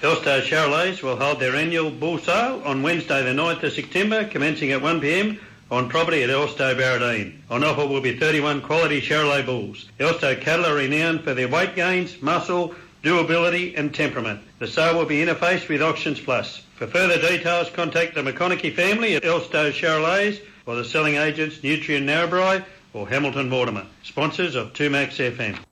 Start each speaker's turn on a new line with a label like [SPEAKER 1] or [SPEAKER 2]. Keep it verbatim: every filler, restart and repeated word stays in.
[SPEAKER 1] Elstow Charolais will hold their annual bull sale on Wednesday the ninth of September, commencing at one p m on property at Elstow Barradine. On offer will be thirty-one quality Charolais bulls. Elstow cattle are renowned for their weight gains, muscle, durability and temperament. The sale will be interfaced with Auctions Plus. For further details, contact the McConaughey family at Elstow Charolais or the selling agents Nutrien Narrabri or Hamilton Mortimer, sponsors of two Max F M.